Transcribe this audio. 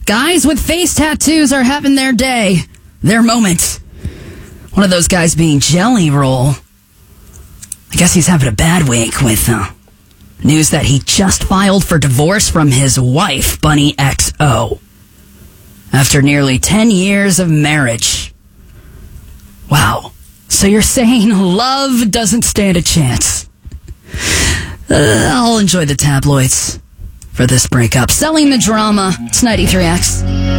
Guys with face tattoos are having their day, their moment. One of those guys being Jelly Roll. I guess he's having a bad week with news that he just filed for divorce from his wife, Bunny XO, after nearly 10 years of marriage. Wow. So you're saying love doesn't stand a chance? I'll enjoy the tabloids for this breakup. Selling the drama. It's 93X.